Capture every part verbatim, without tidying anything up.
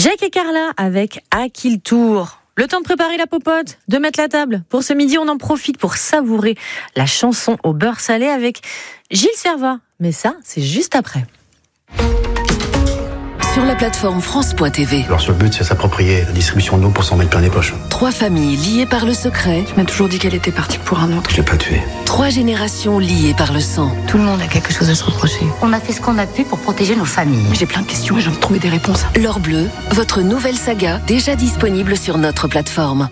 Jacques et Carla avec À qui le tour. Le temps de préparer la popote, de mettre la table. Pour ce midi, on en profite pour savourer la chanson au beurre salé avec Gilles Servat. Mais ça, c'est juste après. Sur la plateforme France point T V. Alors sur le but, c'est s'approprier la distribution de l'eau pour s'en mettre plein les poches. Trois familles liées par le secret. Tu m'as toujours dit qu'elle était partie pour un autre. Je l'ai pas tué. Trois générations liées par le sang. Tout le monde a quelque chose à se reprocher. On a fait ce qu'on a pu pour protéger nos familles. J'ai plein de questions et j'ai envie de trouver des réponses. L'Or Bleu, votre nouvelle saga, déjà disponible sur notre plateforme.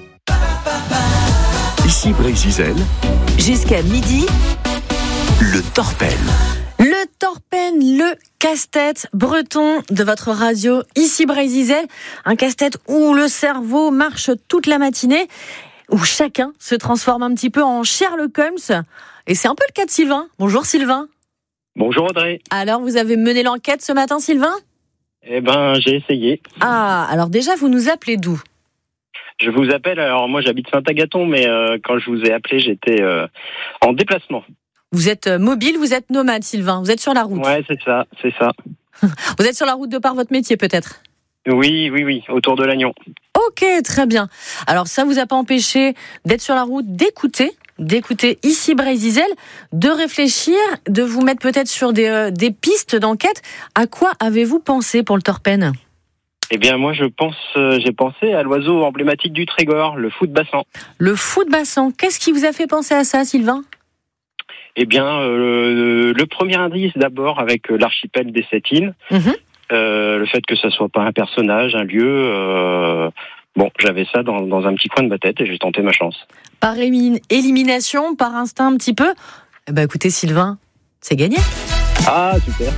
Ici Brésil, Jusqu'à midi, le Torpen. Le Torpen, le casse-tête breton de votre radio, ici Brésil. Un casse-tête où le cerveau marche toute la matinée, où chacun se transforme un petit peu en Sherlock Holmes. Et c'est un peu le cas de Sylvain. Bonjour Sylvain. Bonjour Audrey. Alors, vous avez mené l'enquête ce matin, Sylvain ? Eh ben, j'ai essayé. Ah, alors déjà, vous nous appelez d'où ? Je vous appelle, alors moi j'habite Saint-Agathon, mais euh, quand je vous ai appelé, j'étais euh, en déplacement. Vous êtes mobile, vous êtes nomade, Sylvain. Vous êtes sur la route. Ouais, c'est ça, c'est ça. Vous êtes sur la route de par votre métier, peut-être ? Oui, oui, oui, autour de Lannion. Ok, très bien. Alors ça vous a pas empêché d'être sur la route, d'écouter, d'écouter ici Brésil, de réfléchir, de vous mettre peut-être sur des, euh, des pistes d'enquête. À quoi avez-vous pensé pour le Torpen ? Eh bien, moi, je pense, euh, j'ai pensé à l'oiseau emblématique du Trégor, le fou de bassan. Le fou de bassan. Qu'est-ce qui vous a fait penser à ça, Sylvain ? Eh bien, euh, le premier indice d'abord avec euh, l'archipel des sept îles. Mmh. Euh, le fait que ça soit pas un personnage, un lieu. Euh, bon, j'avais ça dans, dans un petit coin de ma tête et j'ai tenté ma chance. Par émi- élimination, par instinct un petit peu ? Eh ben, écoutez, Sylvain, c'est gagné. Ah, super.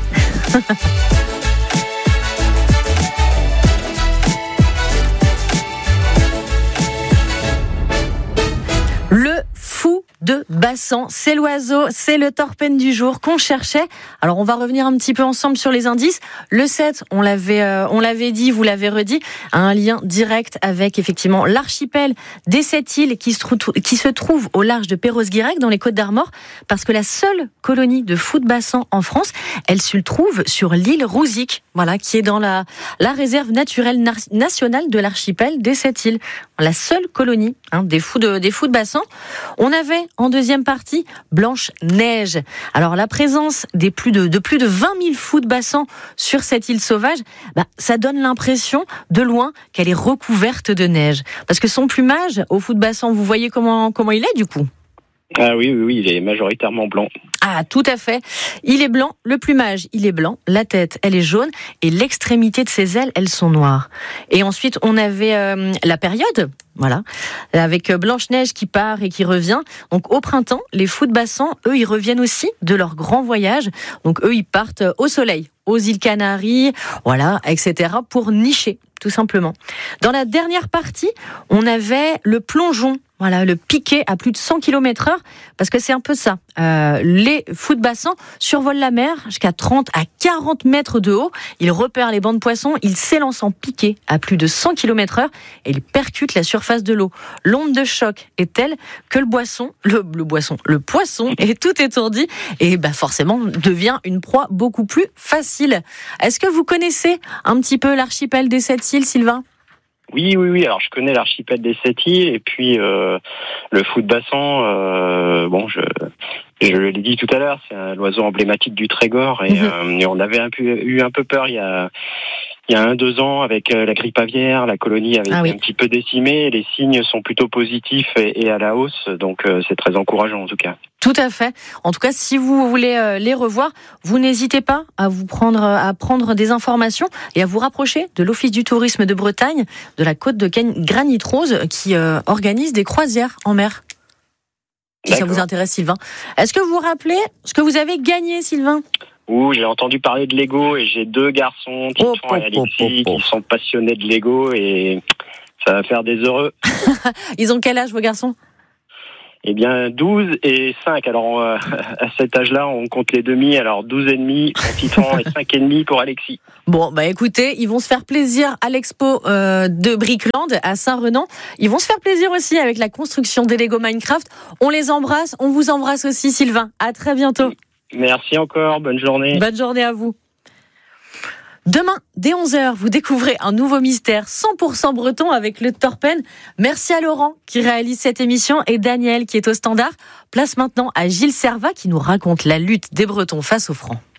Le fou de bassan, c'est l'oiseau, c'est le Torpen du jour qu'on cherchait. Alors on va revenir un petit peu ensemble sur les indices. Le sept, on l'avait, euh, on l'avait dit, vous l'avez redit, a un lien direct avec effectivement l'archipel des sept îles qui se, trou- qui se trouve au large de Perros-Guirec dans les Côtes d'Armor, parce que la seule colonie de fou de bassan en France, elle se trouve sur l'île Rouzic, voilà, qui est dans la, la réserve naturelle na- nationale de l'archipel des sept îles. La seule colonie hein, des fous de, des fous de bassan. On avait en deuxième partie Blanche-Neige. Alors la présence des plus de, de plus de vingt mille fous de bassan sur cette île sauvage, bah, ça donne l'impression de loin qu'elle est recouverte de neige. Parce que son plumage au fou de bassan, vous voyez comment, comment il est du coup ? Ah oui, oui, oui, il est majoritairement blanc. Ah, tout à fait. Il est blanc, le plumage, il est blanc, la tête, elle est jaune, et l'extrémité de ses ailes, elles sont noires. Et ensuite, on avait euh, la période, voilà, avec Blanche-Neige qui part et qui revient. Donc, au printemps, les fous de bassan, eux, ils reviennent aussi de leur grand voyage. Donc, eux, ils partent au soleil, aux îles Canaries, voilà, et cetera, pour nicher, tout simplement. Dans la dernière partie, on avait le plongeon. Voilà, le piqué à plus de cent kilomètres heure, parce que c'est un peu ça. Euh, les fous de bassan survolent la mer jusqu'à trente à quarante mètres de haut. Ils repèrent les bancs de poissons, ils s'élancent en piqué à plus de cent kilomètres heure et ils percutent la surface de l'eau. L'onde de choc est telle que le boisson, le, le boisson, le poisson est tout étourdi et bah forcément devient une proie beaucoup plus facile. Est-ce que vous connaissez un petit peu l'archipel des sept îles, Sylvain ? Oui, oui, oui. Alors, je connais l'archipel des sept îles et puis euh, le fou de bassan. Euh, bon, je, je l'ai dit tout à l'heure, c'est un oiseau emblématique du Trégor et, mmh. euh, et on avait un peu, eu un peu peur il y a il y a un deux ans avec euh, la grippe aviaire. La colonie avait ah été oui. un petit peu décimée. Les signes sont plutôt positifs et, et à la hausse, donc euh, c'est très encourageant en tout cas. Tout à fait. En tout cas, si vous voulez euh, les revoir, vous n'hésitez pas à vous prendre, à prendre des informations et à vous rapprocher de l'Office du tourisme de Bretagne, de la côte de Granit Rose, qui euh, organise des croisières en mer. Si ça vous intéresse, Sylvain. Est-ce que vous vous rappelez ce que vous avez gagné, Sylvain ? Ouh, j'ai entendu parler de Lego et j'ai deux garçons, Titouan oh, et Alexis, oh, oh, oh. qui sont passionnés de Lego et ça va faire des heureux. Ils ont quel âge, vos garçons ? Eh bien, douze et cinq. Alors, euh, à cet âge-là, on compte les demi. Alors, douze et demi pour Titouan et cinq et demi pour Alexis. Bon, bah écoutez, ils vont se faire plaisir à l'expo euh, de Brickland à Saint-Renan. Ils vont se faire plaisir aussi avec la construction des Lego Minecraft. On les embrasse. On vous embrasse aussi, Sylvain. À très bientôt. Merci encore. Bonne journée. Bonne journée à vous. Demain, dès onze heures, vous découvrez un nouveau mystère cent pour cent breton avec le Torpen. Merci à Laurent qui réalise cette émission et Daniel qui est au standard. Place maintenant à Gilles Servat qui nous raconte la lutte des Bretons face aux Francs.